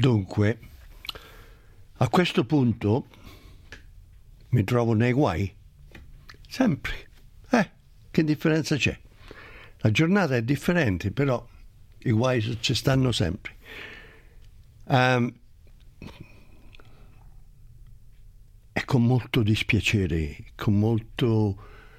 Dunque, a questo punto mi trovo nei guai. Sempre. Che differenza c'è? La giornata è differente, però i guai ci stanno sempre. E con molto dispiacere, con molto...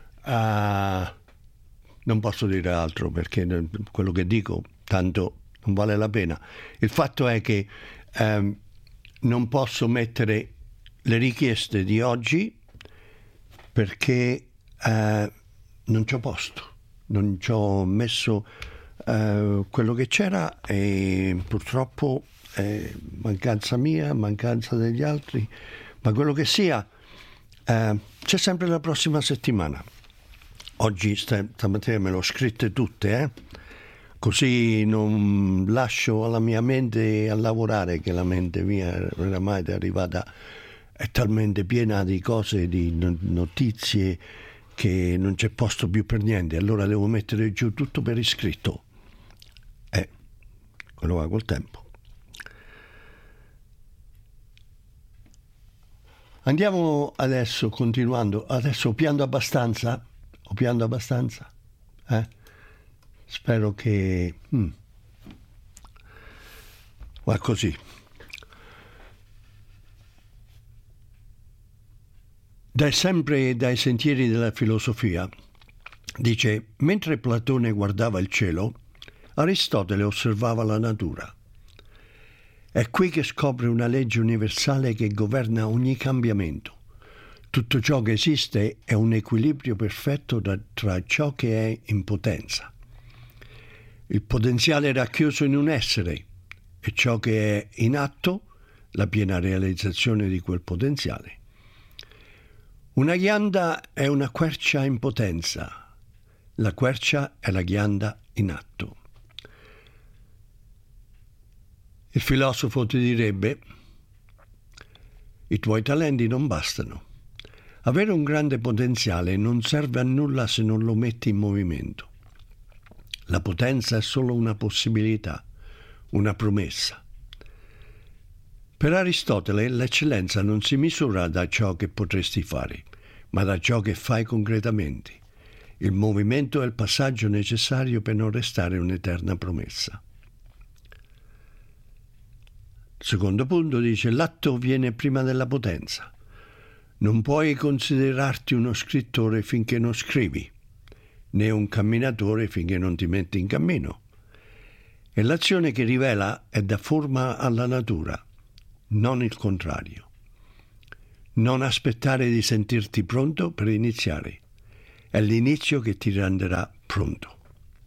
non posso dire altro perché quello che dico tanto non vale la pena. Il fatto è che non posso mettere le richieste di oggi perché non c'ho posto, non ci ho messo quello che c'era e purtroppo mancanza mia, mancanza degli altri, ma quello che sia, c'è sempre la prossima settimana. Oggi stamattina me l'ho scritte tutte, così non lascio alla mia mente a lavorare, che la mente mia oramai è arrivata, è talmente piena di cose, di notizie, che non c'è posto più per niente. Allora devo mettere giù tutto per iscritto. Quello va col tempo. Andiamo adesso, continuando. Adesso ho pianto abbastanza? Spero che... va così. Sempre dai sentieri della filosofia, dice: mentre Platone guardava il cielo, Aristotele osservava la natura. È qui che scopre una legge universale che governa ogni cambiamento. Tutto ciò che esiste è un equilibrio perfetto tra ciò che è in potenza. Il potenziale è racchiuso in un essere e ciò che è in atto, la piena realizzazione di quel potenziale. Una ghianda è una quercia in potenza, la quercia è la ghianda in atto. Il filosofo ti direbbe: i tuoi talenti non bastano. Avere un grande potenziale non serve a nulla se non lo metti in movimento. La potenza è solo una possibilità, una promessa. Per Aristotele l'eccellenza non si misura da ciò che potresti fare, ma da ciò che fai concretamente. Il movimento è il passaggio necessario per non restare un'eterna promessa. Secondo punto dice: l'atto viene prima della potenza. Non puoi considerarti uno scrittore finché non scrivi, né un camminatore finché non ti metti in cammino. E l'azione che rivela è da forma alla natura, non il contrario. Non aspettare di sentirti pronto per iniziare. È l'inizio che ti renderà pronto.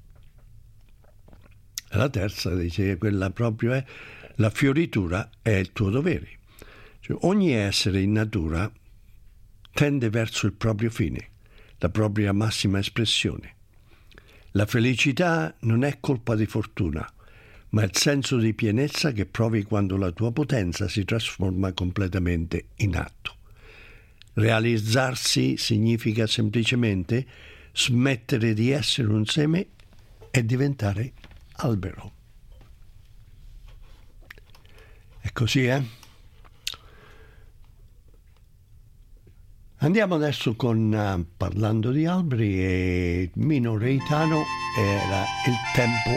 E la terza dice: quella proprio è: la fioritura è il tuo dovere. Cioè, ogni essere in natura tende verso il proprio fine, la propria massima espressione. La felicità non è colpa di fortuna, ma il senso di pienezza che provi quando la tua potenza si trasforma completamente in atto. Realizzarsi significa semplicemente smettere di essere un seme e diventare albero. È così, Andiamo adesso con, parlando di alberi, e Mino Reitano, era Il tempo